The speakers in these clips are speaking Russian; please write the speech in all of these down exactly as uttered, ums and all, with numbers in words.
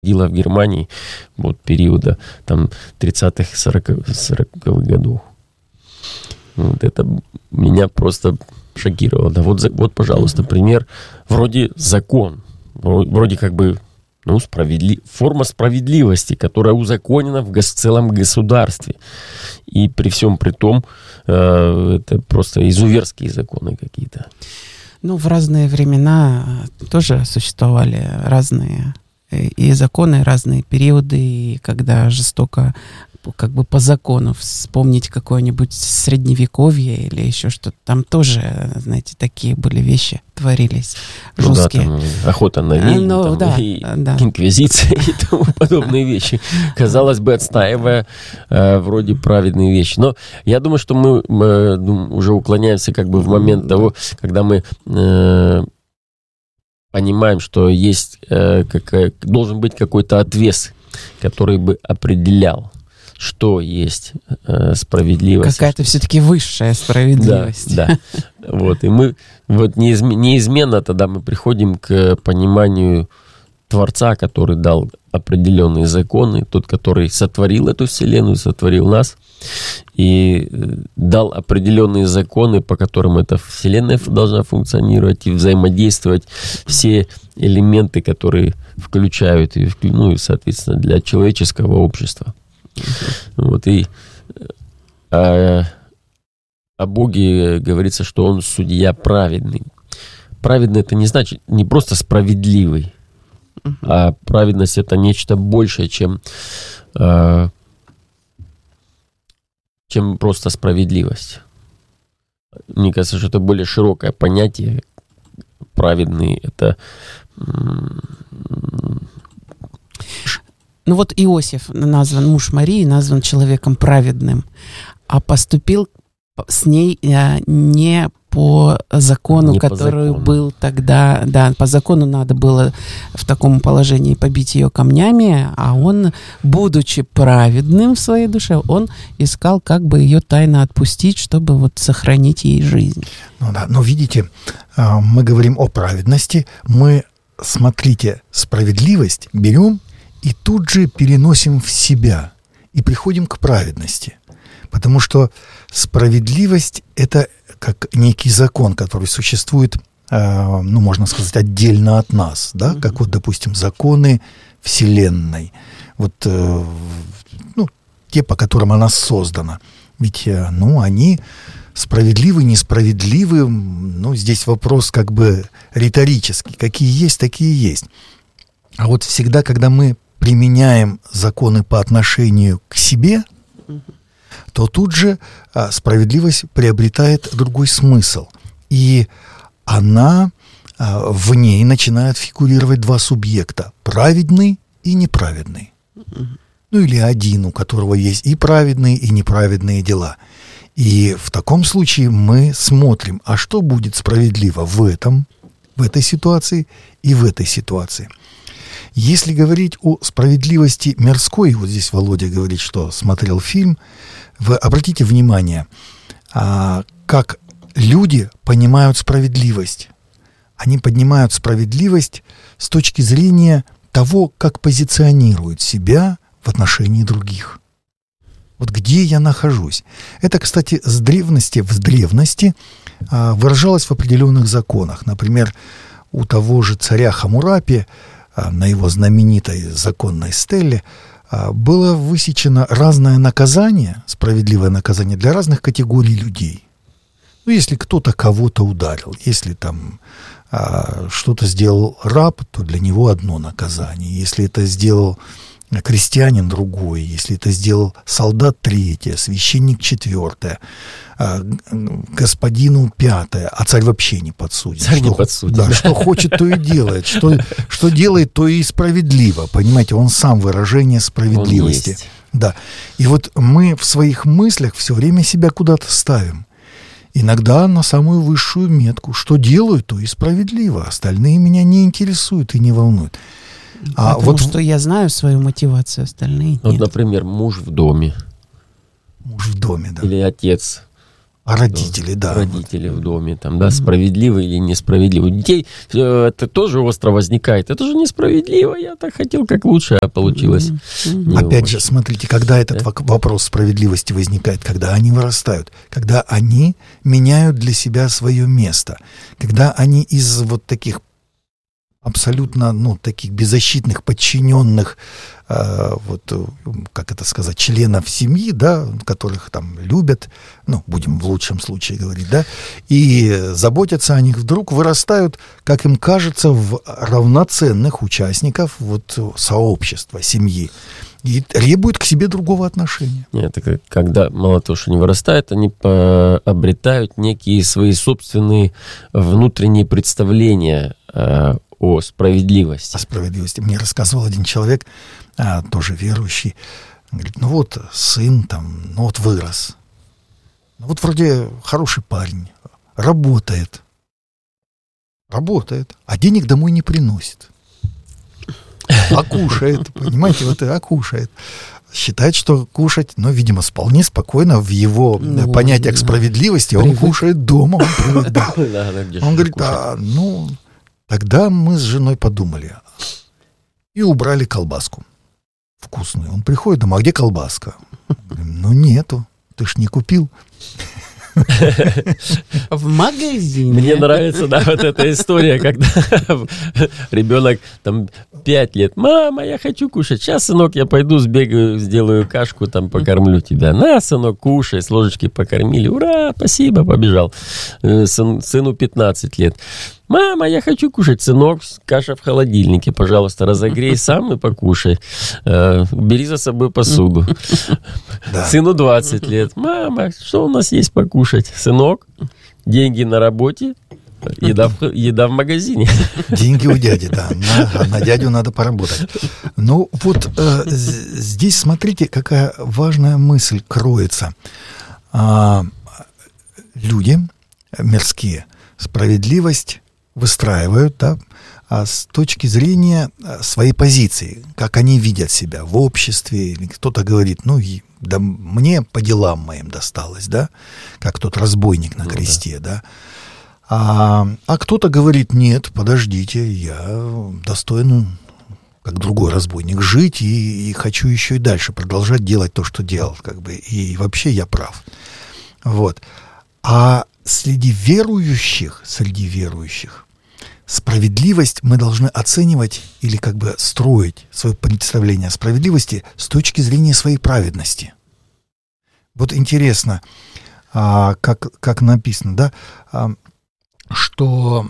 в Германии вот периода там тридцатых, сороковых годов. Вот это меня просто шокировало. Да вот, вот, пожалуйста, пример. Вроде закон, вроде как бы ну, справедли... форма справедливости, которая узаконена в гос... целом государстве. И при всем при том, э, это просто изуверские законы какие-то. Ну, в разные времена тоже существовали разные и законы, разные периоды, и когда жестоко, как бы по закону, вспомнить какое-нибудь средневековье или еще что-то, там тоже, знаете, такие были вещи творились жесткие. Ну, да, там охота на ведьм, ну, там, да, и да. инквизиция и тому подобные вещи. Казалось бы, отстаивая э, вроде праведные вещи. Но я думаю, что мы, мы уже уклоняемся как бы в момент того, когда мы э, понимаем, что есть э, как, должен быть какой-то отвес, который бы определял, что есть э, справедливость. Какая-то все-таки высшая справедливость. Да, да. Вот, и мы вот неизм, неизменно тогда мы приходим к пониманию Творца, который дал определенные законы, тот, который сотворил эту вселенную, сотворил нас, и дал определенные законы, по которым эта вселенная должна функционировать и взаимодействовать все элементы, которые включают, и, ну и, соответственно, для человеческого общества. Вот, и а, о Боге говорится, что Он судья праведный. Праведный — это не значит не просто справедливый, uh-huh. а праведность — это нечто большее, чем, а, чем просто справедливость. Мне кажется, что это более широкое понятие. Праведный — это... Ну вот Иосиф назван, муж Марии, назван человеком праведным, а поступил с ней не по закону, не который по закону. Был тогда, да, по закону надо было в таком положении побить ее камнями, а он, будучи праведным в своей душе, он искал, как бы ее тайно отпустить, чтобы вот сохранить ей жизнь. Ну да, но видите, мы говорим о праведности, мы, смотрите, справедливость берем и тут же переносим в себя и приходим к праведности. Потому что справедливость — это как некий закон, который существует, э, ну, можно сказать, отдельно от нас, да, mm-hmm. как вот, допустим, законы Вселенной, вот, э, ну, те, по которым она создана. Ведь, э, ну, они справедливы, несправедливы, ну, здесь вопрос как бы риторический. Какие есть, такие есть. А вот всегда, когда мы применяем законы по отношению к себе, то тут же а, справедливость приобретает другой смысл. И она, а, в ней начинают фигурировать два субъекта. Праведный и неправедный. Ну или один, у которого есть и праведные, и неправедные дела. И в таком случае мы смотрим, а что будет справедливо в этом, в этой ситуации и в этой ситуации. Если говорить о справедливости мирской, вот здесь Володя говорит, что смотрел фильм, вы обратите внимание, а, как люди понимают справедливость. Они понимают справедливость с точки зрения того, как позиционируют себя в отношении других. Вот где я нахожусь. Это, кстати, с древности, в древности а, выражалось в определенных законах. Например, у того же царя Хаммурапи на его знаменитой законной стеле было высечено разное наказание, справедливое наказание для разных категорий людей. Ну, если кто-то кого-то ударил, если там а, что-то сделал раб, то для него одно наказание. Если это сделал крестьянин, другое. Если это сделал солдат, третье, священник, четвертое, а, господину, пятое, а царь вообще не подсудит. Царь что, не подсудит. Да, что хочет, то и делает. Что, что делает, то и справедливо. Понимаете, он сам выражение справедливости. Да. И вот мы в своих мыслях все время себя куда-то ставим. Иногда на самую высшую метку. Что делаю, то и справедливо. Остальные меня не интересуют и не волнуют. А Потому вот что я знаю свою мотивацию, остальные нет. Вот, например, муж в доме. Муж в доме, да. Или отец. Родители, да. Родители вот. В доме, там, да, справедливо или несправедливо. У детей э, это тоже остро возникает. Это же несправедливо, я так хотел, как лучше, а получилось. Mm-hmm. Опять очень. же, смотрите, когда этот да? вопрос справедливости возникает, когда они вырастают, когда они меняют для себя свое место, когда они из вот таких абсолютно, ну, таких беззащитных, подчиненных, э, вот, как это сказать, членов семьи, да, которых там любят, ну, будем в лучшем случае говорить, да, и заботятся о них, вдруг вырастают, как им кажется, в равноценных участников вот сообщества, семьи. И требуют к себе другого отношения. Нет, это когда мало того, что они вырастают, они по- обретают некие свои собственные внутренние представления э, о справедливости. О справедливости. Мне рассказывал один человек, а, тоже верующий, говорит, ну вот сын там, ну вот вырос. Ну вот вроде хороший парень, работает. Работает, а денег домой не приносит. А кушает, понимаете, вот и а кушает. Считает, что кушать, ну, видимо, вполне спокойно в его ну, понятиях да. справедливости он кушает дома. Он, привык, да. Он говорит, а, ну... Тогда мы с женой подумали и убрали колбаску вкусную. Он приходит домой, а где колбаска? Говорим, ну нету, ты ж не купил. В магазине. Мне нравится, да, вот эта история, когда ребенок там пять лет. Мама, я хочу кушать. Сейчас, сынок, я пойду сбегаю, сделаю кашку, там покормлю тебя. На, сынок, кушай. С ложечки покормили. Ура, спасибо, побежал. Сын, сыну пятнадцать лет. Мама, я хочу кушать. Сынок, каша в холодильнике. Пожалуйста, разогрей сам и покушай. Э, бери за собой посуду. Да. Сыну двадцать лет. Мама, что у нас есть покушать? Сынок, деньги на работе, еда в, еда в магазине. Деньги у дяди, да. На, на дядю надо поработать. Ну, вот э, здесь, смотрите, какая важная мысль кроется. А, люди мирские справедливость выстраивают, да, а с точки зрения своей позиции, как они видят себя в обществе, или кто-то говорит, ну, да мне по делам моим досталось, да, как тот разбойник на кресте, ну, да, да? А, а кто-то говорит, нет, подождите, я достоин, как другой разбойник, жить и, и хочу еще и дальше продолжать делать то, что делал, как бы, и вообще я прав. Вот. А среди верующих, среди верующих, справедливость мы должны оценивать или как бы строить свое представление о справедливости с точки зрения своей праведности. Вот интересно, а, как, как написано, да, а, что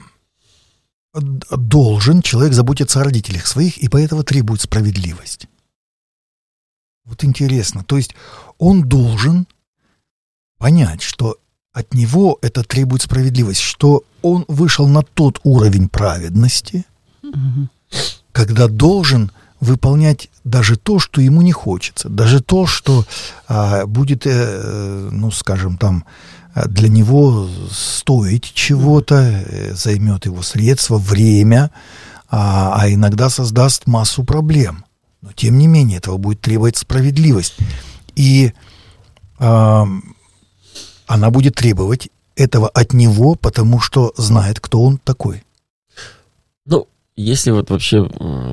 должен человек заботиться о родителях своих, и поэтому требует справедливость. Вот интересно, то есть он должен понять, что от него это требует справедливость, что он вышел на тот уровень праведности, mm-hmm. когда должен выполнять даже то, что ему не хочется, даже то, что а, будет, э, ну, скажем, там, для него стоить чего-то, э, займет его средства, время, а, а иногда создаст массу проблем. Но, тем не менее, этого будет требовать справедливость. И а, она будет требовать этого от него, потому что знает, кто он такой. Ну, если вот вообще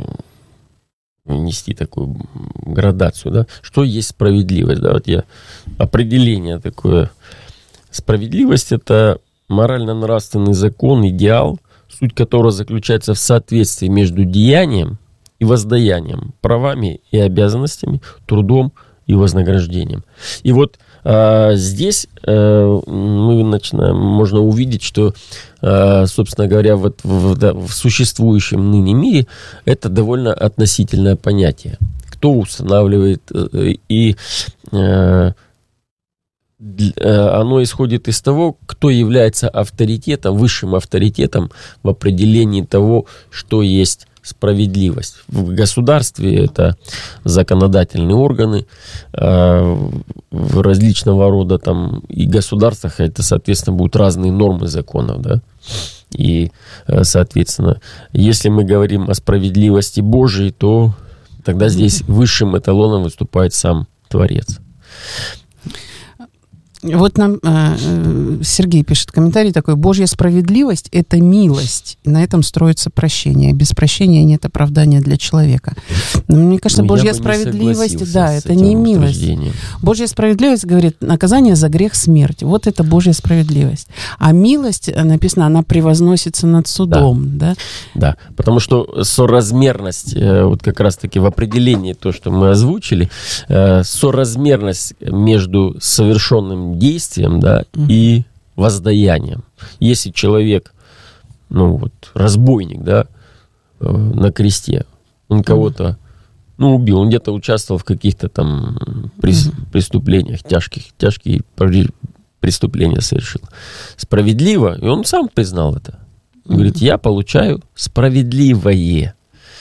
нести такую градацию, да, что есть справедливость, да, вот я определение такое. Справедливость — это морально-нравственный закон, идеал, суть которого заключается в соответствии между деянием и воздаянием, правами и обязанностями, трудом и вознаграждением. И вот а, здесь а, мы начинаем, можно увидеть, что, а, собственно говоря, вот в, да, в существующем ныне мире это довольно относительное понятие. Кто устанавливает, и а, оно исходит из того, кто является авторитетом, высшим авторитетом в определении того, что есть справедливость. В государстве это законодательные органы, в различного рода там и государствах это, соответственно, будут разные нормы законов, да. И, соответственно, если мы говорим о справедливости Божией, то тогда здесь высшим эталоном выступает сам Творец. Вот нам э, Сергей пишет комментарий такой: Божья справедливость — это милость, и на этом строится прощение. Без прощения нет оправдания для человека. Но мне кажется, ну, Божья справедливость, да, это не милость. Божья справедливость говорит: наказание за грех — смерть. Вот это Божья справедливость. А милость, написано, она превозносится над судом. Да, да, да, потому что соразмерность, вот как раз-таки в определении то, что мы озвучили, соразмерность между совершенным действием, да, mm-hmm. и воздаянием. Если человек, ну вот, разбойник, да, на кресте, он кого-то, ну, убил, он где-то участвовал в каких-то там прес- mm-hmm. преступлениях, тяжких, тяжкие преступления совершил. Справедливо, и он сам признал это. Он mm-hmm. говорит: я получаю справедливое.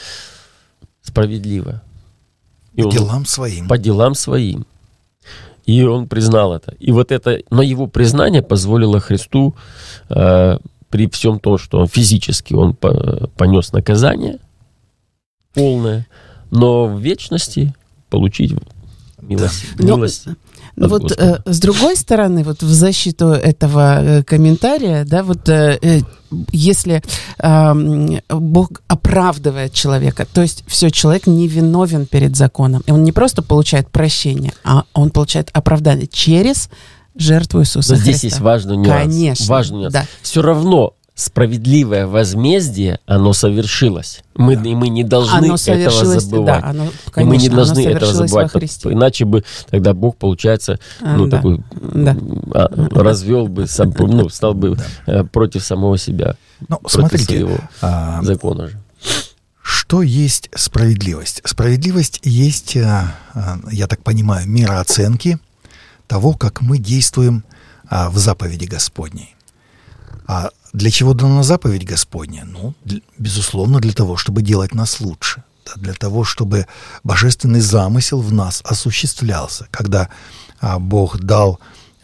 Справедливо. И по он, делам своим. По делам своим. И он признал это. И вот это, но его признание позволило Христу э, при всем том, что он физически он по, понес наказание полное, но в вечности получить милость. Да. милость. Но, вот э, с другой стороны, вот в защиту этого э, комментария, да, вот э, э, если э, Бог оправдывает человека, то есть все, человек не виновен перед законом, и он не просто получает прощение, а он получает оправдание через жертву Иисуса Но Христа. Здесь есть важный нюанс. Конечно. Важный нюанс. Да. Все равно справедливое возмездие, оно совершилось. Мы, да. И мы не должны этого забывать. Да, оно, конечно, и мы не должны этого забывать. Иначе бы тогда Бог, получается, ну, а, такой, да. развел бы, сам, ну, стал бы да. против самого себя. Но, против смотрите, своего а, закона же. Что есть справедливость? Справедливость есть, я так понимаю, мирооценки того, как мы действуем в заповеди Господней. А для чего дана заповедь Господня? Ну, для, безусловно, для того, чтобы делать нас лучше. Да, для того, чтобы божественный замысел в нас осуществлялся. Когда а, Бог дал,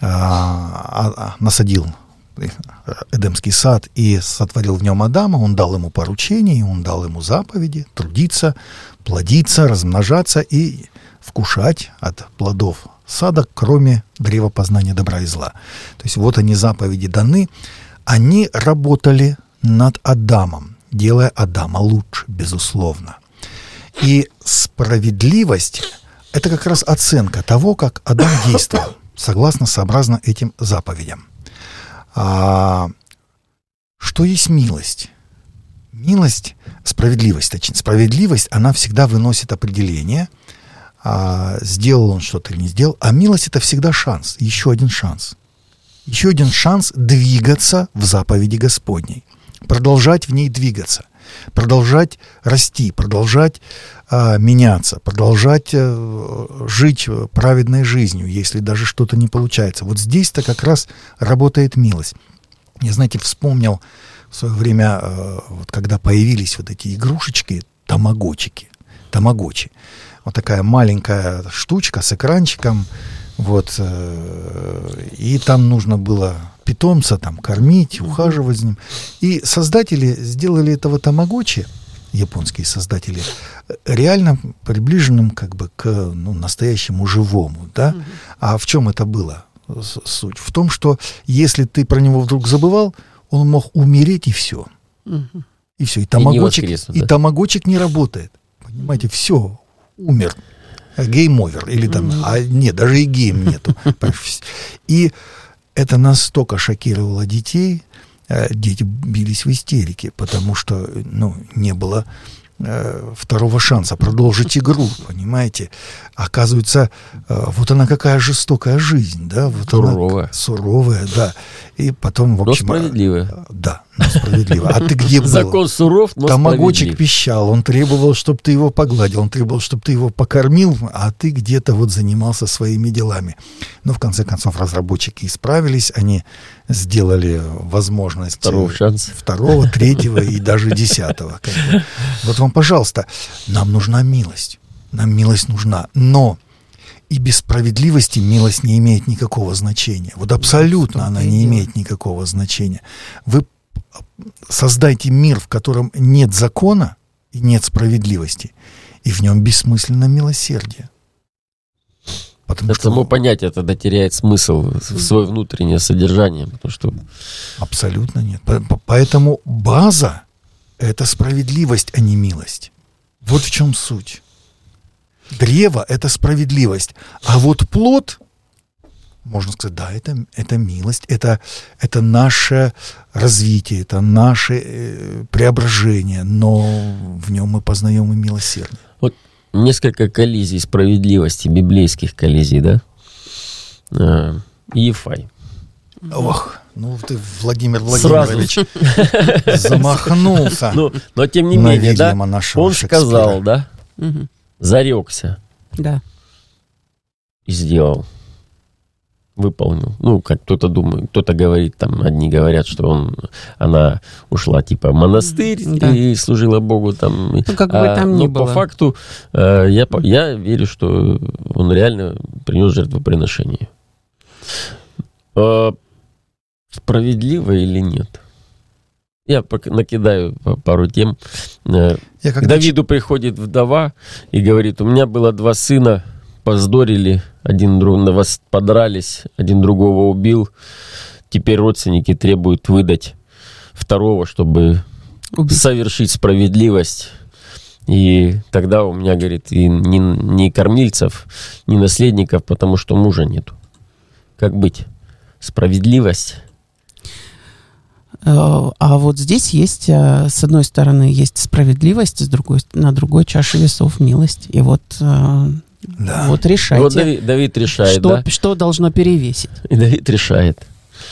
а, а, насадил Эдемский сад и сотворил в нем Адама, Он дал ему поручения, Он дал ему заповеди: трудиться, плодиться, размножаться и вкушать от плодов сада, кроме древа познания добра и зла. То есть вот они, заповеди даны. Они работали над Адамом, делая Адама лучше, безусловно. И справедливость — это как раз оценка того, как Адам действовал, согласно, сообразно этим заповедям. А что есть милость? Милость, справедливость, точнее, справедливость, она всегда выносит определение, а, сделал он что-то или не сделал, а милость — это всегда шанс, еще один шанс. Еще один шанс двигаться в заповеди Господней, продолжать в ней двигаться, продолжать расти, продолжать э, меняться, продолжать э, жить праведной жизнью, если даже что-то не получается. Вот здесь-то как раз работает милость. Я, знаете, вспомнил в свое время, э, вот когда появились вот эти игрушечки, тамагочики, тамагочи. Вот такая маленькая штучка с экранчиком. Вот, и там нужно было питомца там кормить, ухаживать за ним. И создатели сделали этого тамагочи, японские создатели, реально приближенным как бы к, ну, настоящему живому, да? Mm-hmm. А в чем это было суть? В том, что если ты про него вдруг забывал, он мог умереть, и все. Mm-hmm. И все. И тамагочик, и, и да? тамагочик не работает. Понимаете, все, умер. Гейм-овер, или там, mm-hmm. а нет, даже и гейм нету. И это настолько шокировало детей, дети бились в истерике, потому что, ну, не было э, второго шанса продолжить игру, понимаете? Оказывается, э, вот она какая жестокая жизнь, да? Вот суровая. Она, суровая, да. И потом, в общем... Но справедливая. А, да, но справедливая. А ты где был? Закон суров, но тамагочик пищал, он требовал, чтобы ты его погладил, он требовал, чтобы ты его покормил, а ты где-то вот занимался своими делами. Но в конце концов разработчики исправились, они сделали возможность второго шанса, второго, третьего и даже десятого. Как бы. Вот вам, пожалуйста, нам нужна милость, нам милость нужна, но и без справедливости милость не имеет никакого значения. Вот абсолютно она не имеет никакого значения. Вы создайте мир, в котором нет закона и нет справедливости, и в нем бессмысленно милосердие. Потому это что само понятие тогда теряет смысл в свое внутреннее содержание. Потому что... Абсолютно нет. Поэтому база — это справедливость, а не милость. Вот в чем суть. Древо — это справедливость. А вот плод, можно сказать, да, это, это милость, это, это наше развитие, это наше э, преображение, но в нем мы познаем и милосердие. Вот несколько коллизий справедливости, библейских коллизий, да? А, Ефай. Ох, ну ты, Владимир Владимирович, замахнулся. Но, но тем не менее, да, он сказал, да, Угу. зарекся. Да. И сделал. Выполнил. Ну, как кто-то думает, кто-то говорит, там, одни говорят, что он, она ушла, типа, в монастырь, да, и служила Богу там. Ну, как бы а, там ни но было. по факту э, я, я верю, что он реально принес жертвоприношение. Э, справедливо или нет? Я накидаю пару тем. Э, я к Давиду ч... приходит вдова и говорит: у меня было два сына, поздорили, один друг вас подрались, один другого убил. Теперь родственники требуют выдать второго, чтобы убить, совершить справедливость. И тогда у меня, говорит, и ни, ни кормильцев, ни наследников, потому что мужа нету. Как быть? Справедливость? А вот здесь есть, с одной стороны, есть справедливость, с другой, на другой чаше весов милость. И вот... Да. Вот решайте. Вот Давид, Давид решает, что, да? Что должно перевесить. И Давид решает.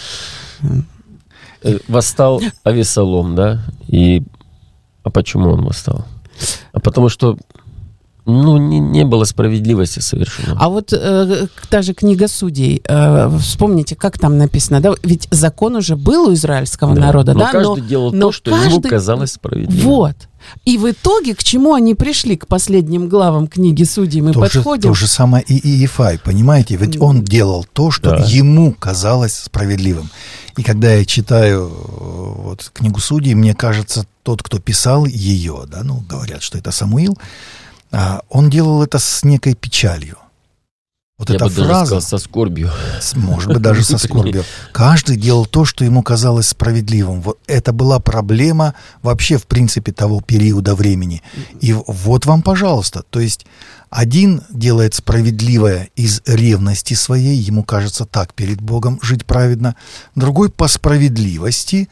Восстал Авесолом, да? И... А почему он восстал? А потому что, ну, не, не было справедливости совершенно. А вот э, та же книга Судей, э, вспомните, как там написано, да? Ведь закон уже был у израильского да. народа, но да? Каждый но делал но то, что каждый... ему казалось справедливым. Вот. И в итоге, к чему они пришли, к последним главам книги Судей, мы то подходим... Же, то же самое и Иефай, понимаете? Ведь он делал то, что да. ему казалось справедливым. И когда я читаю вот, книгу Судей, мне кажется, тот, кто писал ее, да, ну, говорят, что это Самуил, он делал это с некой печалью. Вот я эта бы фраза, даже сказал, со скорбью. Может быть, даже со скорбью. Каждый делал то, что ему казалось справедливым. Вот это была проблема вообще, в принципе, того периода времени. И вот вам, пожалуйста. То есть один делает справедливое из ревности своей, ему кажется так перед Богом жить праведно. Другой по справедливости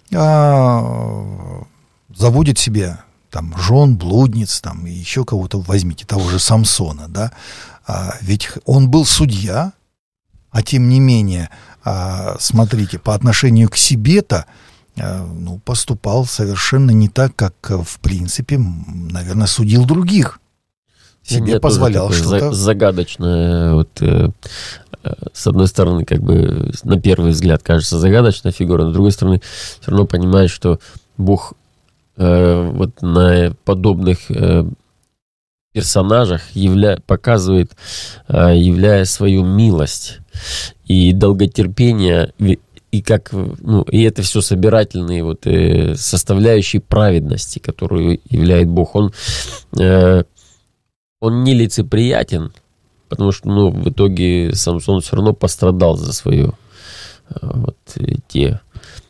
а, заводит себе там жен, блудниц, там, и еще кого-то, возьмите, того же Самсона, да. А, ведь он был судья, а тем не менее, а, смотрите, по отношению к себе-то, а, ну, поступал совершенно не так, как, в принципе, наверное, судил других. Себе Нет, позволял что-то... Загадочное, вот, э, э, с одной стороны, как бы, на первый взгляд, кажется, загадочная фигура, но с другой стороны, все равно понимаешь, что Бог э, вот на подобных... Э, персонажах явля... показывает, являя свою милость и долготерпение, и как, ну, и это все собирательные вот составляющие праведности, которую являет Бог. Он, он не лицеприятен, потому что, ну, в итоге Самсон все равно пострадал за свое вот те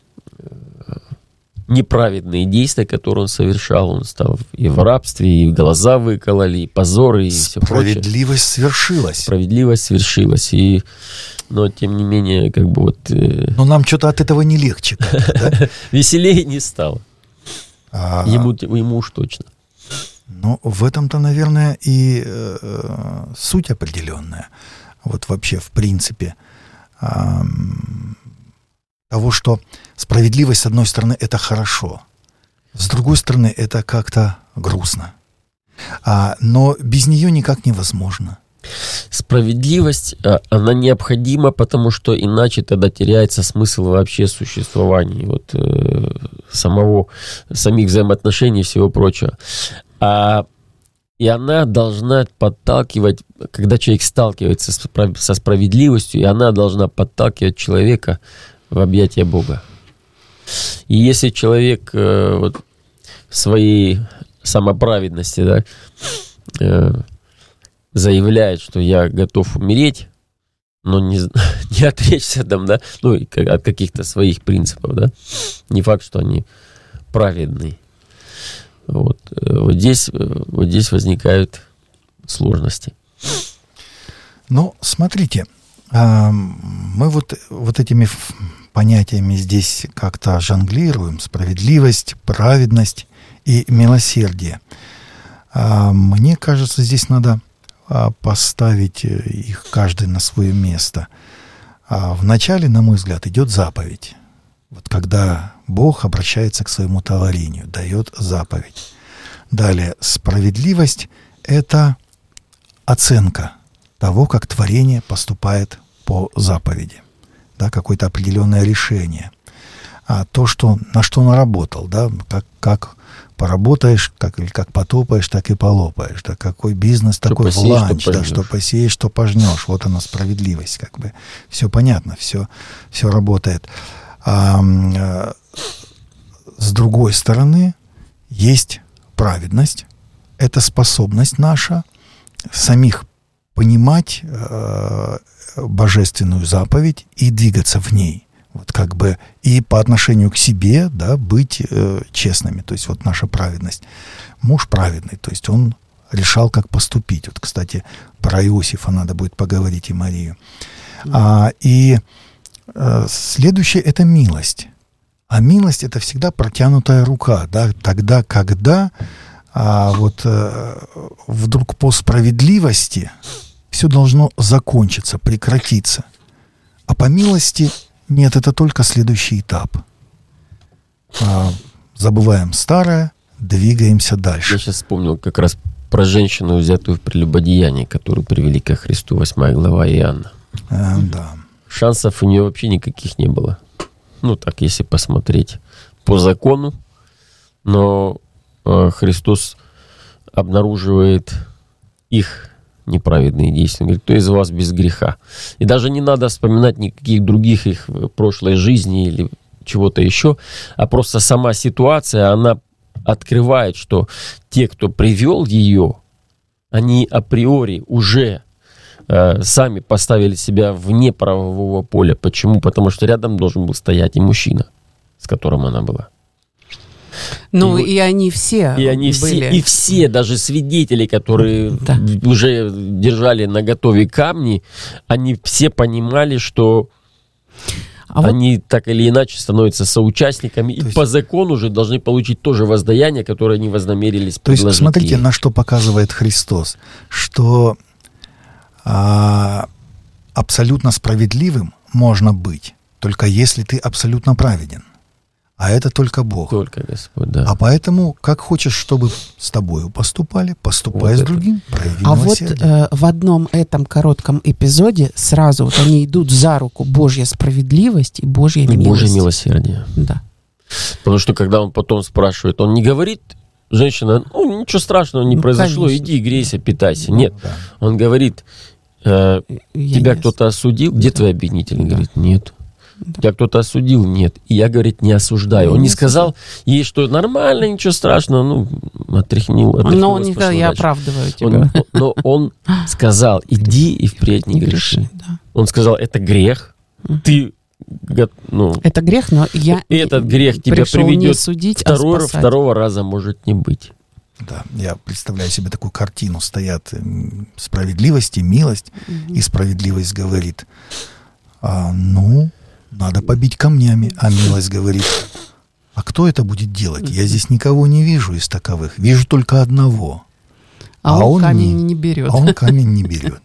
неправедные действия, которые он совершал. Он стал и в рабстве, и в глаза выкололи, и позоры, и все прочее. Справедливость свершилась. Справедливость свершилась. И, но, тем не менее, как бы вот... Э... Но нам что-то от этого не легче. Да? Веселее не стало. А... Ему, ему уж точно. Ну, в этом-то, наверное, и э, суть определенная. Вот вообще, в принципе... Э, того, что справедливость, с одной стороны, это хорошо, с другой стороны, это как-то грустно. А, но без нее никак невозможно. Справедливость, она необходима, потому что иначе тогда теряется смысл вообще существования, вот, э, самого, самих взаимоотношений и всего прочего. А, и она должна подталкивать, когда человек сталкивается со справедливостью, и она должна подталкивать человека в объятия Бога. И если человек э, вот, в своей самоправедности, да, э, заявляет, что я готов умереть, но не, не отречься там, да, ну, от каких-то своих принципов, да, не факт, что они праведные. Вот, вот, здесь, вот здесь возникают сложности. Ну, смотрите, мы вот, вот этими понятиями здесь как-то жонглируем: справедливость, праведность и милосердие. Мне кажется, здесь надо поставить их каждый на свое место. Вначале, на мой взгляд, идет заповедь. Вот когда Бог обращается к своему творению, дает заповедь. Далее, справедливость — это оценка того, как творение поступает по заповеди. Да, какое-то определенное решение. А то, что, на что наработал, да, как, как поработаешь, как, или как потопаешь, так и полопаешь. Да, какой бизнес, что такой в ланч, что, да, что посеешь, что пожнешь. Вот она справедливость. Как бы. Все понятно, все, все работает. А, а, с другой стороны, есть праведность. Это способность наша самих понимать э, божественную заповедь и двигаться в ней. Вот как бы и по отношению к себе, да, быть э, честными. То есть вот наша праведность. Муж праведный, то есть он решал, как поступить. Вот, кстати, про Иосифа надо будет поговорить и Марию. Mm. А, и э, следующее — это милость. А милость — это всегда протянутая рука, да, тогда, когда а, вот э, вдруг по справедливости все должно закончиться, прекратиться. А по милости нет, это только следующий этап. А, забываем старое, двигаемся дальше. Я сейчас вспомнил как раз про женщину, взятую в прелюбодеянии, которую привели ко Христу, восьмая глава Иоанна. А, да. Шансов у нее вообще никаких не было. Ну, так, если посмотреть по закону. Но э, Христос обнаруживает их неправедные действия. Он говорит: кто из вас без греха? И даже не надо вспоминать никаких других их прошлой жизни или чего-то еще, а просто сама ситуация, она открывает, что те, кто привел ее, они априори уже э, сами поставили себя вне правового поля. Почему? Потому что рядом должен был стоять и мужчина, с которым она была. Ну, и, и, и они все и они были. все, и все, даже свидетели, которые да. уже держали наготове камни, они все понимали, что а они вот... так или иначе становятся соучастниками, то и есть... по закону уже должны получить тоже воздаяние, которое они вознамерились предложить. То есть, смотрите, ей. На что показывает Христос, что а, абсолютно справедливым можно быть, только если ты абсолютно праведен. А это только Бог. Только Господь, да. А поэтому, как хочешь, чтобы с тобою поступали, поступай вот с другим. А вот э, в одном этом коротком эпизоде сразу вот они идут за руку: Божья справедливость и Божья милость. И Божье милосердие. Да. Потому что когда он потом спрашивает, он не говорит: женщина, ну ничего страшного не ну, произошло, конечно. Иди грейся, питайся. Нет, да. Он говорит: э, тебя не кто-то осудил, где да. твой обвинитель? Он да. говорит: нет. Да. Тебя кто-то осудил? Нет. И я, говорит, не осуждаю. Он, он не сказал ей, что нормально, ничего страшного, ну, отряхнил. Но он не сказал: я оправдываю тебя. Он, но он сказал: иди и впредь не, не греши. греши да. Он сказал: это грех. Uh-huh. Ты, ну, это грех, но я этот грех тебя приведет судить, второй, а второго раза может не быть. Да, я представляю себе такую картину. Стоят справедливость и милость, uh-huh. и справедливость говорит: а, ну... надо побить камнями, а милость говорит: а кто это будет делать? Я здесь никого не вижу из таковых. Вижу только одного. А, а он, он камень не, не берет. А он камень не берет.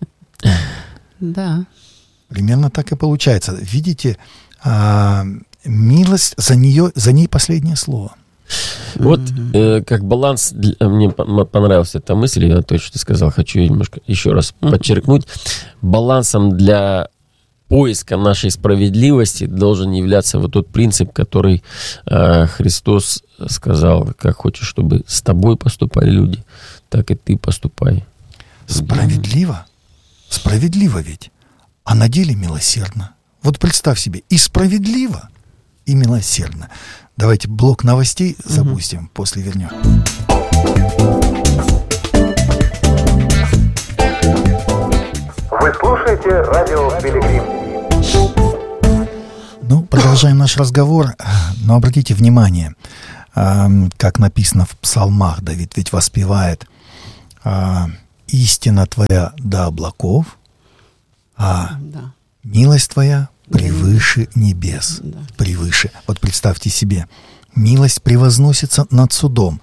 Да. Примерно так и получается. Видите, а, милость, за нее, за ней последнее слово. Вот э, как баланс, для, мне понравилась эта мысль, я то, что ты сказал, хочу немножко еще раз подчеркнуть. Балансом для поиска нашей справедливости должен являться вот тот принцип, который э, Христос сказал: как хочешь, чтобы с тобой поступали люди, так и ты поступай. Справедливо? Справедливо ведь. А на деле милосердно. Вот представь себе, и справедливо, и милосердно. Давайте блок новостей запустим, угу. после вернем. Радио Пилигрим. Ну, продолжаем наш разговор, но обратите внимание, как написано в псалмах, Давид ведь воспевает: «Истина твоя до облаков, а Да. милость твоя превыше небес». Да. Превыше. Вот представьте себе, милость превозносится над судом.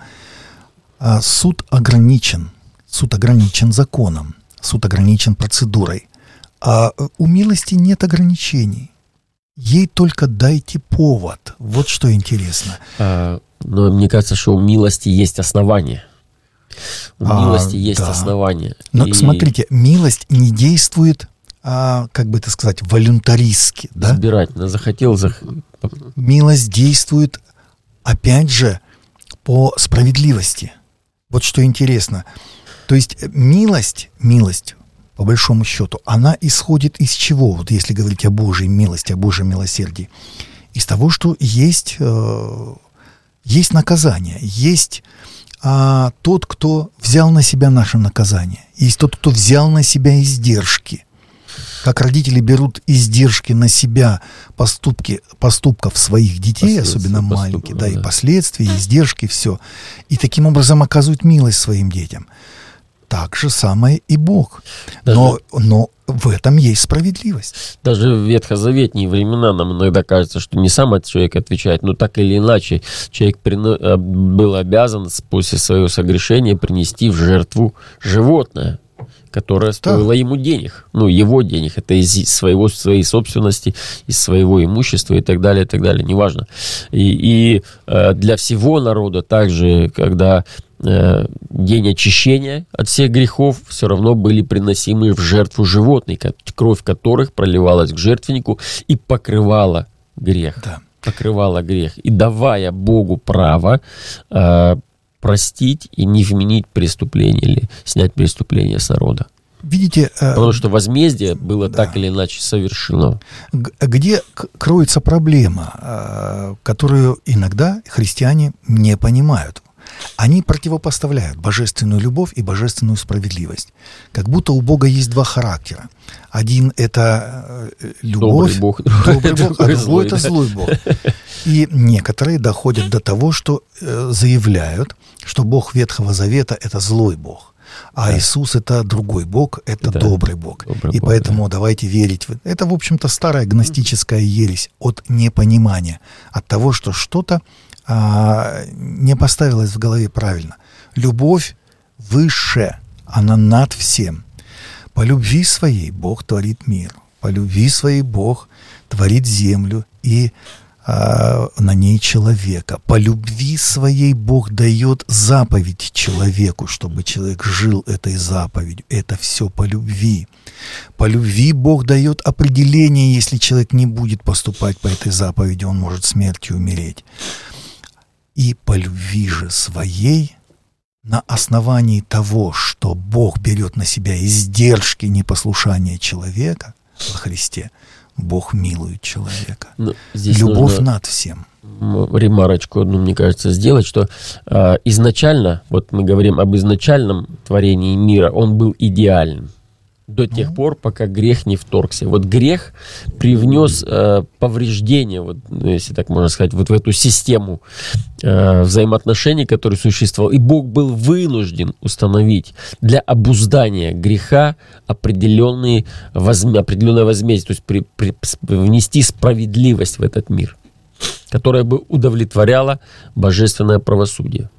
А суд ограничен. Суд ограничен законом. Суд ограничен процедурой. А у милости нет ограничений. Ей только дайте повод. Вот что интересно. А, но мне кажется, что у милости есть основания. У А, милости есть да. основания. Но И смотрите, милость не действует, а, как бы это сказать, волюнтаристски. Да? избирательно захотел, зах... Милость действует, опять же, по справедливости. Вот что интересно. То есть милость, милость, по большому счету, она исходит из чего? Вот если говорить о Божьей милости, о Божьем милосердии. Из того, что есть, э, есть наказание, есть э, тот, кто взял на себя наше наказание, есть тот, кто взял на себя издержки. Как родители берут издержки на себя поступки, поступков своих детей, особенно маленьких, да, да. и последствия, и издержки, все. И таким образом оказывают милость своим детям. Так же самое и Бог. Даже, но, но в этом есть справедливость. Даже в ветхозаветные времена нам иногда кажется, что не сам человек отвечает, но так или иначе человек прино... был обязан после своего согрешения принести в жертву животное, которое стоило да. ему денег. Ну, его денег. Это из своего, своей собственности, из своего имущества и так далее, и так далее. Неважно. И, и э, для всего народа также, когда э, день очищения от всех грехов, все равно были приносимы в жертву животные, кровь которых проливалась к жертвеннику и покрывала грех. Да. Покрывала грех. И давая Богу право э, простить и не вменить преступление или снять преступление с народа. Видите, потому что возмездие было да. так или иначе совершено. Где кроется проблема, которую иногда христиане не понимают? Они противопоставляют божественную любовь и божественную справедливость. Как будто у Бога есть два характера. Один — это любовь, добрый Бог, добрый Бог, а другой злой, — это да. злой Бог. И некоторые доходят до того, что заявляют, что Бог Ветхого Завета — это злой Бог, а да. Иисус — это другой Бог, это да. добрый Бог. Добрый и Бог, поэтому да. давайте верить в это. Это, в общем-то, старая гностическая ересь от непонимания, от того, что что-то а, не поставилось в голове правильно. Любовь выше, она над всем. По любви своей Бог творит мир, по любви своей Бог творит землю и а, на ней человека. По любви своей Бог дает заповедь человеку, чтобы человек жил этой заповедью. Это все по любви. По любви Бог дает определение, если человек не будет поступать по этой заповеди, он может смертью умереть. И по любви же своей, на основании того, что Бог берет на себя издержки непослушания человека во Христе, Бог милует человека. Ну, здесь любовь над всем. Ремарочку одну, мне кажется, сделать, что э, изначально, вот мы говорим об изначальном творении мира, он был идеальным. До тех пор, пока грех не вторгся. Вот грех привнес э, повреждения, вот, если так можно сказать, вот в эту систему э, взаимоотношений, которые существовал. И Бог был вынужден установить для обуздания греха определенные возме, определенное возмездие, то есть при, при, внести справедливость в этот мир, которая бы удовлетворяла божественное правосудие.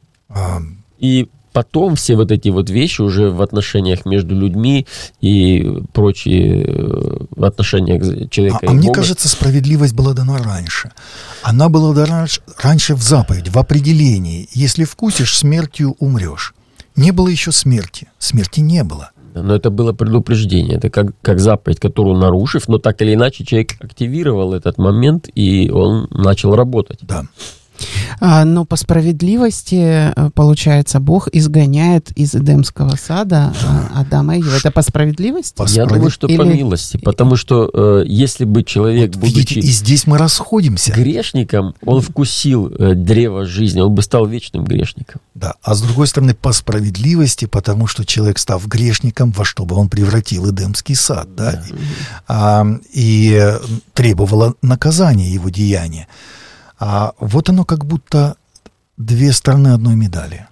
И потом все вот эти вот вещи уже в отношениях между людьми и прочие в отношениях человека а, и а Бога. Мне кажется, справедливость была дана раньше. Она была дана раньше в заповеди, в определении. Если вкусишь, смертью умрешь. Не было еще смерти. Смерти не было. Но это было предупреждение. Это как, как заповедь, которую нарушив, но так или иначе человек активировал этот момент, и он начал работать. Да. А, но по справедливости, получается, Бог изгоняет из Эдемского сада Адама и Еву. Это по справедливости? По Я справед... думаю, что Или... по милости. Потому что э, если бы человек, вот, видите, будучи и здесь мы расходимся. грешником, он вкусил э, древо жизни, он бы стал вечным грешником. Да, а с другой стороны, по справедливости, потому что человек, став грешником, во что бы он превратил Эдемский сад, да, да. А, и требовало наказания его деяния. А вот оно как будто две стороны одной медали.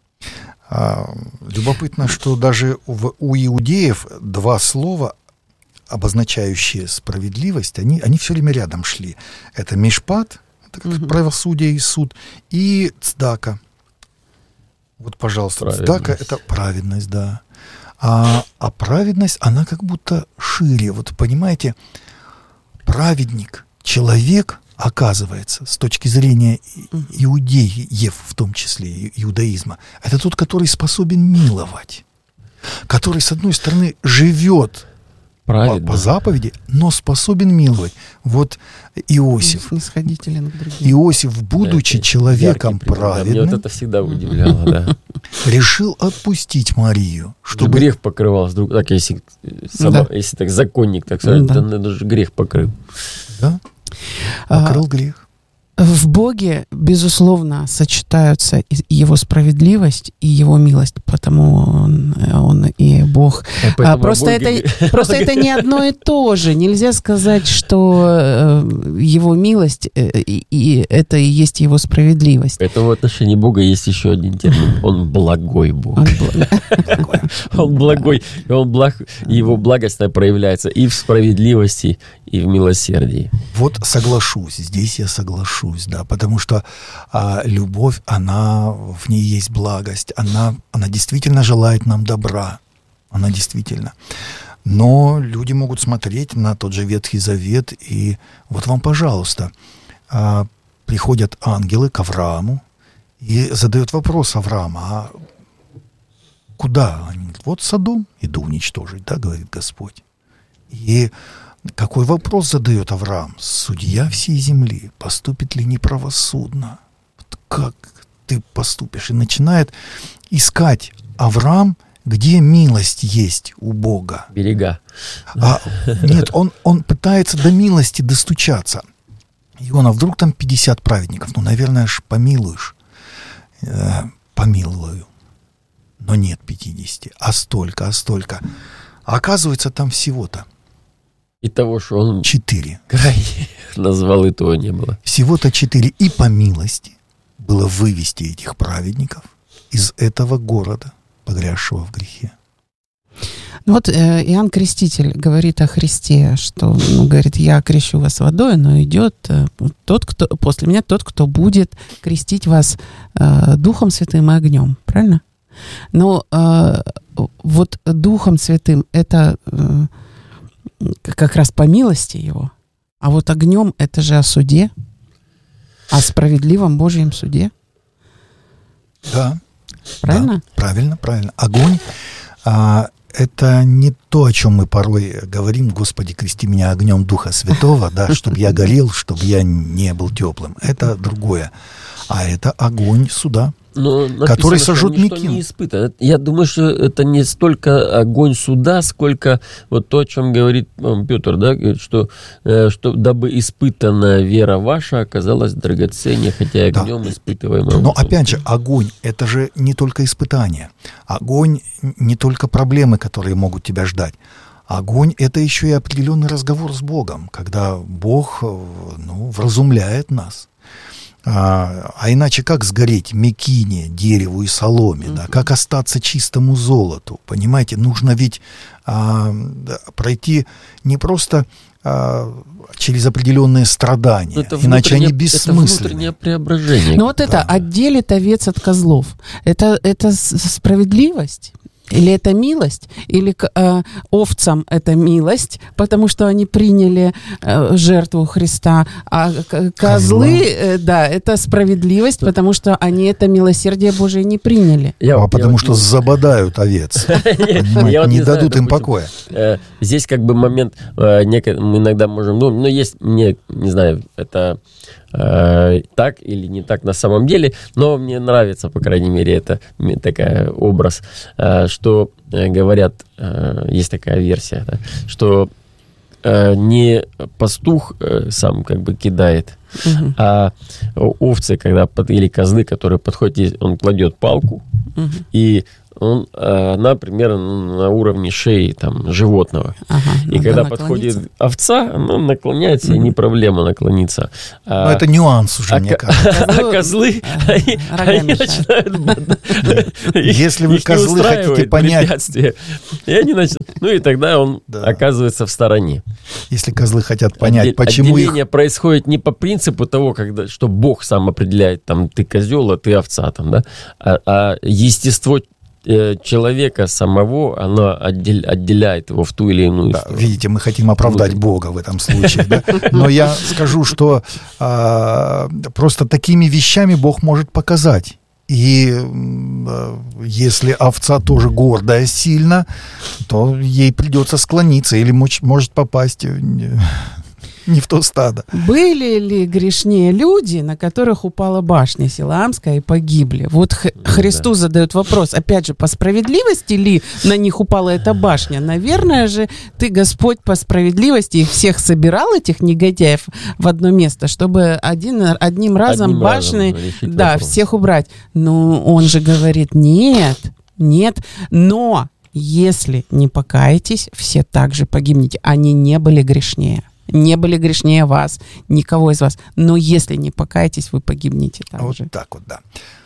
А, любопытно, что даже в, у иудеев два слова, обозначающие справедливость, они, они все время рядом шли. Это мишпат, это как угу. правосудие и суд, и цдака. Вот, пожалуйста, цдака — это праведность, да. А, а праведность, она как будто шире. Вот понимаете, праведник, человек, оказывается, с точки зрения иудеев, в том числе иудаизма, это тот, который способен миловать, который, с одной стороны, живет по, по заповеди, но способен миловать. Вот Иосиф. Иосиф, будучи да, человеком праведным, меня вот это всегда удивляло, да. решил отпустить Марию, чтобы грех покрывал, так если, сама, если так законник, так сказать, да. то даже грех покрыл. Да. Покрыл грех. В Боге, безусловно, сочетаются Его справедливость и Его милость, потому Он, он и Бог. А просто это, просто это не одно и то же. Нельзя сказать, что Его милость и, и это и есть Его справедливость. Поэтому в отношении Бога есть еще один термин. Он благой Бог. Он, благой. он благой. И он благ, Его благость проявляется и в справедливости, и в милосердии. Вот соглашусь, здесь я соглашусь. Да, потому что а, любовь, она, в ней есть благость, она, она действительно желает нам добра, она действительно. Но люди могут смотреть на тот же Ветхий Завет, и вот вам, пожалуйста, а, приходят ангелы к Аврааму и задают вопрос Авраама, а куда? Они говорят, вот Содом, иду уничтожить, да, говорит Господь. И какой вопрос задает Авраам? Судья всей земли, поступит ли неправосудно? Как ты поступишь? И начинает искать Авраам, где милость есть у Бога. Берега. А, нет, он, он пытается до милости достучаться. Иона, вдруг там пятьдесят праведников? Ну, наверное, аж помилуешь. Э, помилую. Но нет пятидесяти. А столько, а столько. А оказывается, там всего-то и того, что он четыре. Назвал, и того не было. Всего-то четыре. И по милости было вывести этих праведников из этого города, погрязшего в грехе. Ну вот э, Иоанн Креститель говорит о Христе, что, ну, говорит, я крещу вас водой, но идет э, тот, кто после меня, тот, кто будет крестить вас э, Духом Святым и огнем. Правильно? Но э, вот Духом Святым это э, как раз по милости Его. А вот огнем это же о суде, о справедливом Божьем суде. Да. Правильно? Да, правильно, правильно. Огонь а, это не то, о чем мы порой говорим: Господи, крести меня огнем Духа Святого, да, чтобы я горел, чтобы я не был теплым. Это другое. А это огонь суда, но который сожжет Мекину. Я думаю, что это не столько огонь суда, сколько вот то, о чем говорит Петр, да, говорит, что, что дабы испытанная вера ваша оказалась драгоценнее, хотя огнем да. испытываемым. Но опять же, огонь — это же не только испытание. Огонь — не только проблемы, которые могут тебя ждать. Огонь — это еще и определенный разговор с Богом, когда Бог, ну, вразумляет нас. А, а иначе как сгореть мекине, дереву и соломе, mm-hmm. да? Как остаться чистому золоту? Понимаете, нужно ведь а, пройти не просто а, через определенные страдания, это иначе они бессмысленны. Это внутреннее преображение. Ну вот это отделит овец от козлов. Это, это справедливость? Или это милость, или к э, овцам это милость, потому что они приняли э, жертву Христа, а к- козлы, э, да, это справедливость, потому что они это милосердие Божие не приняли. Я, а потому я что вот... забодают овец, не дадут им покоя. Здесь как бы момент, мы иногда можем, ну, есть, мне, не знаю, это э, так или не так на самом деле, но мне нравится, по крайней мере, это такой образ, э, что э, говорят, э, есть такая версия, да, что э, не пастух э, сам как бы кидает, uh-huh. а овцы, когда, или козлы, которые подходят, он кладет палку, uh-huh. и он, она примерно на уровне шеи там, животного. Ага, и когда подходит овца, она наклоняется, mm-hmm. и не проблема наклониться. Но а, это нюанс уже, а, мне кажется. А козлы, они, они начинают... Если вы козлы хотите понять... И они начинают... Ну и тогда он оказывается в стороне. Если козлы хотят понять, почему их... Отделение происходит не по принципу того, когда, что Бог сам определяет, там, ты козел, а ты овца, там, да, а, а естество человека самого, оно отдел, отделяет его в ту или иную да, сторону. Видите, мы хотим оправдать вот. Бога в этом случае. Да? Но я скажу, что а, просто такими вещами Бог может показать. И а, если овца тоже гордая сильно, то ей придется склониться или моч, может попасть... не в то стадо. Были ли грешнее люди, на которых упала башня Силаамская и погибли? Вот Х- да. Христос задает вопрос, опять же, по справедливости ли на них упала эта башня? Наверное же, ты, Господь, по справедливости их всех собирал, этих негодяев, в одно место, чтобы один, одним разом одним башни, разом да, всех убрать. Но он же говорит, нет, нет, но если не покаетесь, все также погибнете. Они не были грешнее. Не были грешнее вас, никого из вас. Но если не покаетесь, вы погибнете там вот же. Вот так вот, да.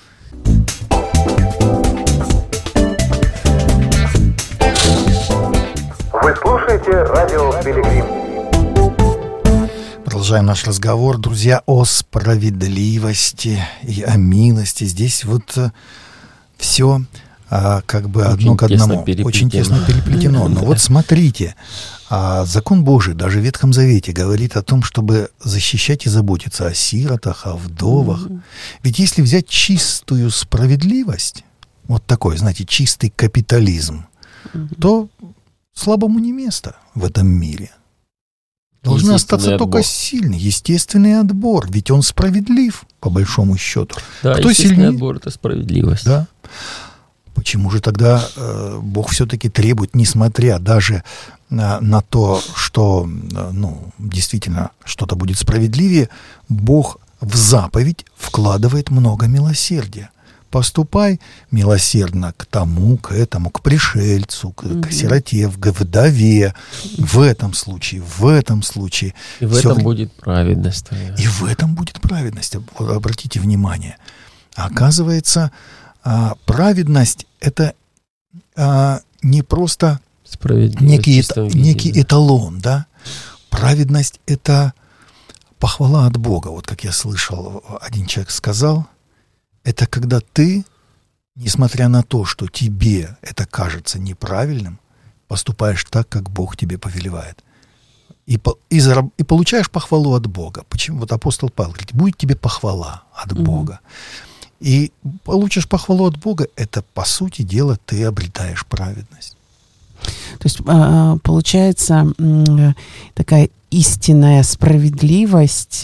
Вы слушаете радио «Пилигрим». Продолжаем наш разговор, друзья, о справедливости и о милости. Здесь вот все а, как бы очень одно к одному. Очень тесно переплетено. Но вот смотрите, а закон Божий, даже в Ветхом Завете, говорит о том, чтобы защищать и заботиться о сиротах, о вдовах. Mm-hmm. Ведь если взять чистую справедливость, вот такой, знаете, чистый капитализм, mm-hmm. то слабому не место в этом мире. Должны остаться отбор. Только сильный, естественный отбор, ведь он справедлив, по большому счету. Да, кто естественный сильнее? Отбор — это справедливость. Да. Почему же тогда э, Бог все-таки требует, несмотря даже на, на то, что э, ну, действительно что-то будет справедливее, Бог в заповедь вкладывает много милосердия. Поступай милосердно к тому, к этому, к пришельцу, к, mm-hmm. к сироте, к вдове. В этом случае, в этом случае. И в этом будет праведность твоя. И в этом будет праведность. Обратите внимание. Оказывается, праведность — это не просто некий, некий эталон, да? Праведность — это похвала от Бога. Вот как я слышал, один человек сказал, это когда ты, несмотря на то, что тебе это кажется неправильным, поступаешь так, как Бог тебе повелевает. И, и, зараб, и получаешь похвалу от Бога. Почему? Вот апостол Павел говорит, будет тебе похвала от mm-hmm. Бога. И получишь похвалу от Бога, это, по сути дела, ты обретаешь праведность. То есть, получается, такая истинная справедливость...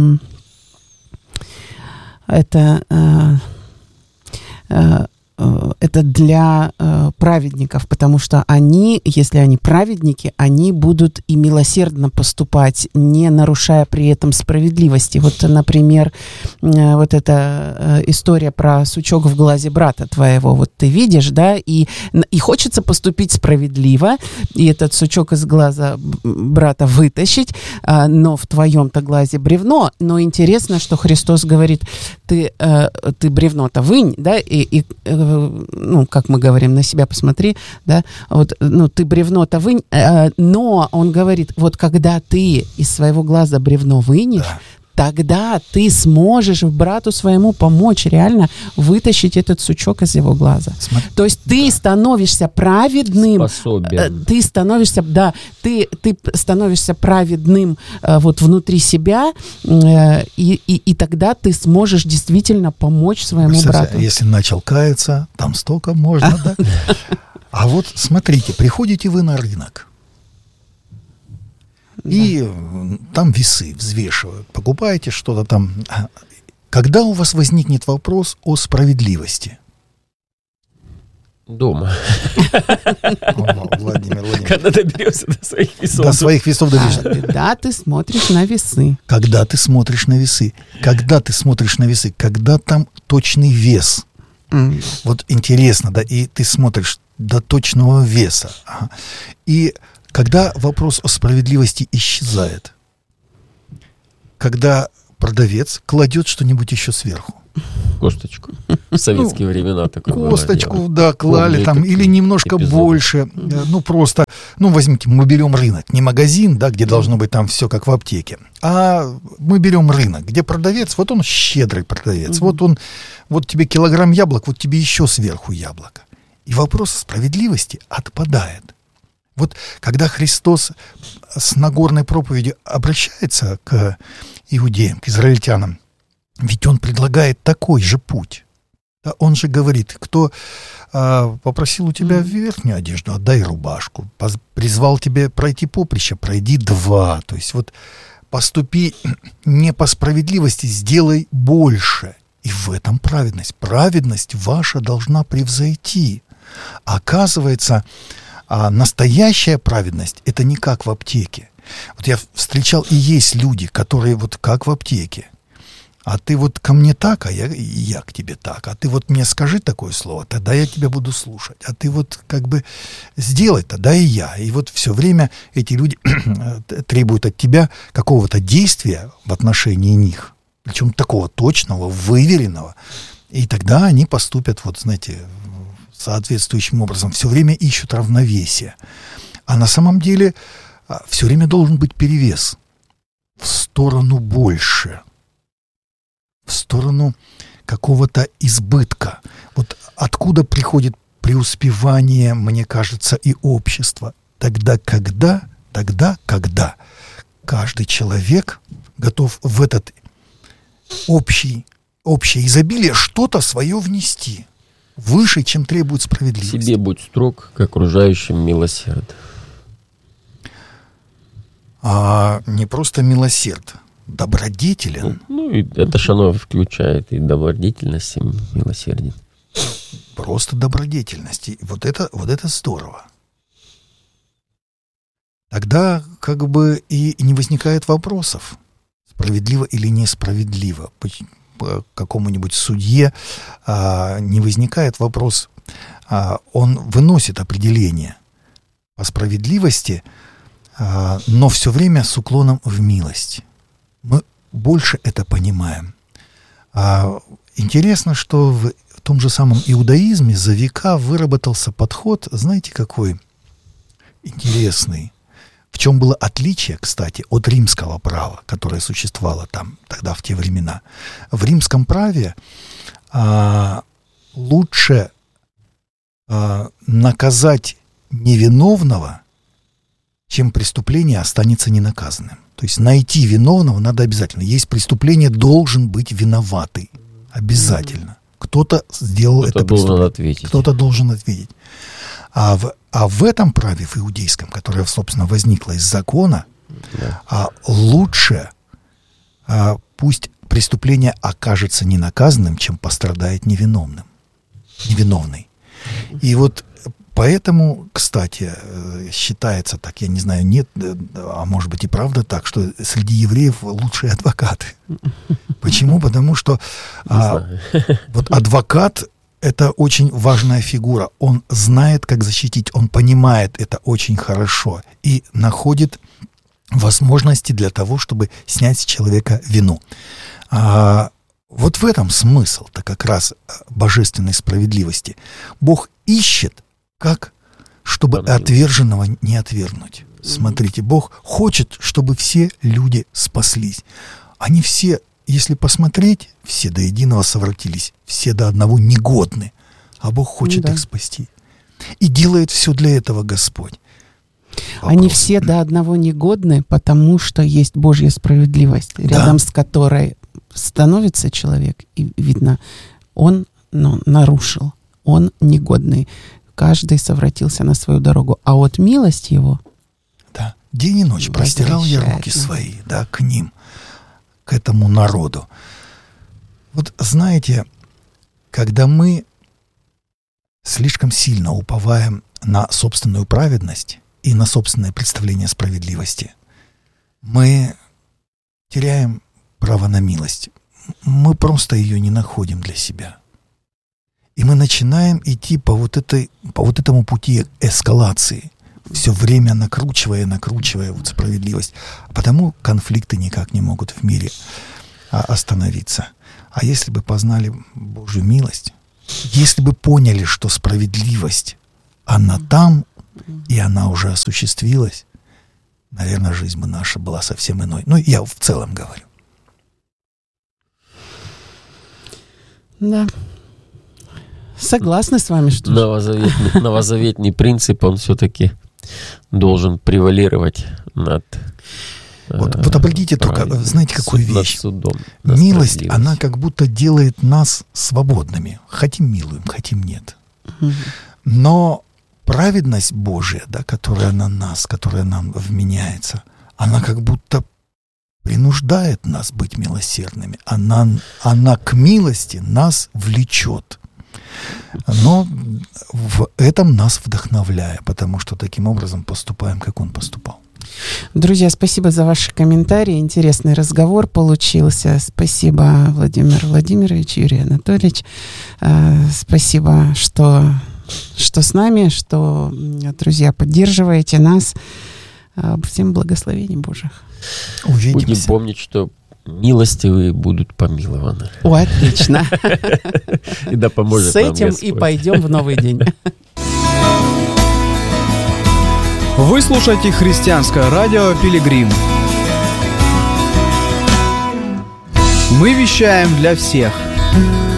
Это, э, э, это для э, праведников, потому что они, если они праведники, они будут и милосердно поступать, не нарушая при этом справедливости. Вот, например, э, вот эта э, история про сучок в глазе брата твоего. Вот ты видишь, да, и, и хочется поступить справедливо, и этот сучок из глаза брата вытащить, э, но в твоем-то глазе бревно. Но интересно, что Христос говорит, ты, э, ты бревно-то вынь, да, и, и э, ну, как мы говорим, на себя посмотри, да, вот, ну, ты бревно-то вынь, э, но он говорит, вот когда ты из своего глаза бревно вынешь, да. Тогда ты сможешь брату своему помочь реально вытащить этот сучок из его глаза. Смотри. То есть ты да. становишься праведным. Способен. Ты становишься, да, ты, ты становишься праведным э, вот внутри себя, э, и, и, и тогда ты сможешь действительно помочь своему брату. Если начал каяться, там столько можно, да? А вот смотрите, приходите вы на рынок. И там весы взвешивают. Покупаете что-то там. Когда у вас возникнет вопрос о справедливости? Дома. О, Владимир, Владимир. Когда доберешься до своих весов. До своих весов доберешься. Когда ты смотришь на весы. Когда ты смотришь на весы. Когда ты смотришь на весы. Когда там точный вес. Mm. Вот интересно, да, и ты смотришь до точного веса. Ага. И когда вопрос о справедливости исчезает. Когда продавец кладет что-нибудь еще сверху. Косточку. В советские ну, времена такое было. Косточку, да, клали Помню там, или немножко эпизоды. больше. Mm-hmm. Ну, просто, ну, возьмите, мы берем рынок. Не магазин, да, где mm-hmm. должно быть там все как в аптеке. А мы берем рынок, где продавец, вот он щедрый продавец. Mm-hmm. Вот он, вот тебе килограмм яблок, вот тебе еще сверху яблоко. И вопрос о справедливости отпадает. Вот когда Христос с Нагорной проповедью обращается к иудеям, к израильтянам, ведь он предлагает такой же путь. Да, он же говорит, кто а, попросил у тебя верхнюю одежду, отдай рубашку. Поз, призвал тебя пройти поприще, пройди два. То есть вот поступи не по справедливости, сделай больше. И в этом праведность. Праведность ваша должна превзойти. Оказывается, а настоящая праведность — это не как в аптеке. Вот я встречал, и есть люди, которые вот как в аптеке. А ты вот ко мне так, а я, я к тебе так. А ты вот мне скажи такое слово, тогда я тебя буду слушать. А ты вот как бы сделай, тогда и я. И вот все время эти люди требуют от тебя какого-то действия в отношении них. Причем такого точного, выверенного. И тогда они поступят, вот знаете, соответствующим образом. Все время ищут равновесие. А на самом деле все время должен быть перевес в сторону больше. В сторону какого-то избытка. Вот откуда приходит преуспевание, мне кажется, и общество. Тогда, когда, тогда, когда каждый человек готов в этот общий, общее изобилие что-то свое внести. Выше, чем требует справедливости. Себе будь строг, к окружающим милосерд. А не просто милосерд. Добродетелен. Ну, и это ж оно включает и добродетельность, и милосердие. Просто добродетельность. И вот это, вот это здорово. Тогда как бы и не возникает вопросов, справедливо или несправедливо. По какому-нибудь судье а, не возникает вопрос, а, он выносит определение по справедливости, а, но все время с уклоном в милость. Мы больше это понимаем. А, интересно, что в, в том же самом иудаизме за века выработался подход, знаете, какой интересный. В чем было отличие, кстати, от римского права, которое существовало там тогда в те времена. В римском праве а, лучше а, наказать невиновного, чем преступление останется ненаказанным. То есть найти виновного надо обязательно. Есть преступление, должен быть виноватый. Обязательно. Кто-то сделал Кто-то это должен преступление. Ответить. Кто-то должен ответить. А в, а в этом праве, в иудейском, которое, собственно, возникло из закона, да. а, лучше а, пусть преступление окажется ненаказанным, чем пострадает невиновным. Невиновный. И вот поэтому, кстати, считается так, я не знаю, нет, а может быть и правда так, что среди евреев лучшие адвокаты. Почему? Потому что а, вот адвокат — это очень важная фигура. Он знает, как защитить, он понимает это очень хорошо и находит возможности для того, чтобы снять с человека вину. А, вот в этом смысл-то как раз божественной справедливости. Бог ищет, как, чтобы отверженного не отвергнуть. Смотрите, Бог хочет, чтобы все люди спаслись. Они все, если посмотреть, все до единого совратились, все до одного негодны. А Бог хочет да. их спасти. И делает все для этого Господь. Вопрос. Они все до одного негодны, потому что есть Божья справедливость, да. рядом с которой становится человек, и видно, он ну, нарушил, он негодный. Каждый совратился на свою дорогу. А вот милость его... Да. День и ночь простирал я руки свои, да, к ним, к этому народу. Вот знаете, когда мы слишком сильно уповаем на собственную праведность и на собственное представление справедливости, мы теряем право на милость. Мы просто ее не находим для себя. И мы начинаем идти по вот, этой, по вот этому пути эскалации, все время накручивая, накручивая вот справедливость. А потому конфликты никак не могут в мире остановиться. А если бы познали Божью милость, если бы поняли, что справедливость, она там, и она уже осуществилась, наверное, жизнь бы наша была совсем иной. Ну, я в целом говорю. Да. Согласна с вами, что... Новозаветный, новозаветный принцип, он все-таки должен превалировать над... Вот, вот обратите только, знаете, какую суд, вещь? Судом, милость, она как будто делает нас свободными. Хотим милуем, хотим нет. Угу. Но праведность Божия, да, которая на нас, которая нам вменяется, она как будто принуждает нас быть милосердными. Она, она к милости нас влечет. Но в этом нас вдохновляя, потому что таким образом поступаем, как Он поступал. Друзья, спасибо за ваши комментарии. Интересный разговор получился. Спасибо, Владимир Владимирович, Юрий Анатольевич. Спасибо, что, что с нами, что, друзья, поддерживаете нас. Всем благословений Божьих. Увидимся. Будем помнить, что милостивые будут помилованы. О, отлично. И да поможет с этим и пойдем в новый день. Вы слушаете христианское радио «Пилигрим». Мы вещаем для всех.